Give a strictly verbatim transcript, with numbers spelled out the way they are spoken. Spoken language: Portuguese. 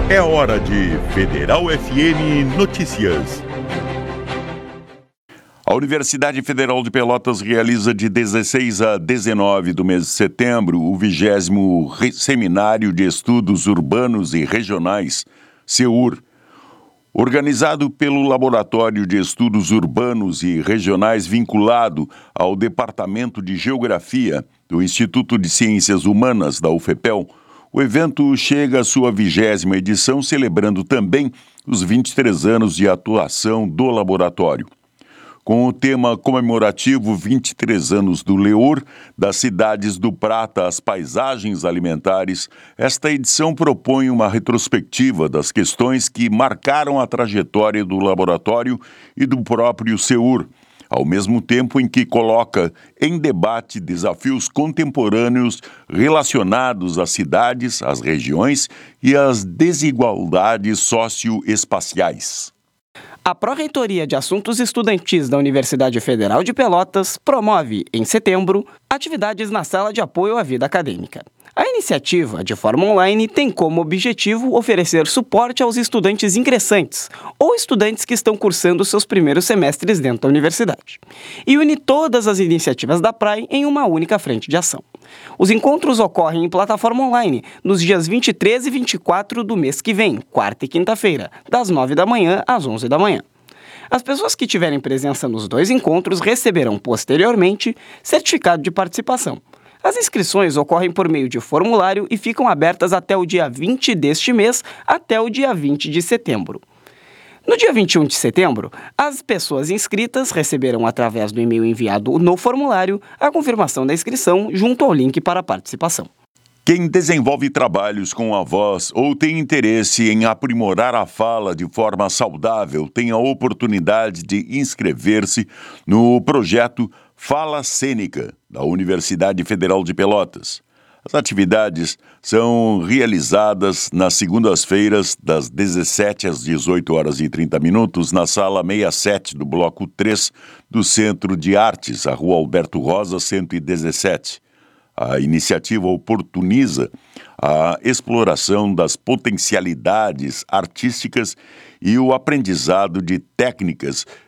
É hora de Federal F M Notícias. A Universidade Federal de Pelotas realiza de dezesseis a dezenove do mês de setembro o vigésimo Seminário de Estudos Urbanos e Regionais, SEUR, organizado pelo Laboratório de Estudos Urbanos e Regionais vinculado ao Departamento de Geografia do Instituto de Ciências Humanas da U F P E L. O evento chega à sua vigésima edição, celebrando também os vinte e três anos de atuação do laboratório. Com o tema comemorativo vinte e três anos do LEUR, das cidades do Prata às paisagens alimentares, esta edição propõe uma retrospectiva das questões que marcaram a trajetória do laboratório e do próprio SEUR, ao mesmo tempo em que coloca em debate desafios contemporâneos relacionados às cidades, às regiões e às desigualdades socioespaciais. A Pró-Reitoria de Assuntos Estudantis da Universidade Federal de Pelotas promove, em setembro, atividades na Sala de Apoio à Vida Acadêmica. A iniciativa, de forma online, tem como objetivo oferecer suporte aos estudantes ingressantes ou estudantes que estão cursando seus primeiros semestres dentro da universidade, e une todas as iniciativas da P R A I em uma única frente de ação. Os encontros ocorrem em plataforma online nos dias vinte e três e vinte e quatro do mês que vem, quarta e quinta-feira, das nove da manhã às onze da manhã. As pessoas que tiverem presença nos dois encontros receberão, posteriormente, certificado de participação. As inscrições ocorrem por meio de formulário e ficam abertas até o dia vinte deste mês, até o dia vinte de setembro. No dia vinte e um de setembro, as pessoas inscritas receberão, através do e-mail enviado no formulário, a confirmação da inscrição junto ao link para a participação. Quem desenvolve trabalhos com a voz ou tem interesse em aprimorar a fala de forma saudável tem a oportunidade de inscrever-se no projeto Fala Cênica, da Universidade Federal de Pelotas. As atividades são realizadas nas segundas-feiras, das dezessete às dezoito horas e trinta minutos, na sala sessenta e sete do Bloco três do Centro de Artes, a Rua Alberto Rosa, cento e dezessete. A iniciativa oportuniza a exploração das potencialidades artísticas e o aprendizado de técnicas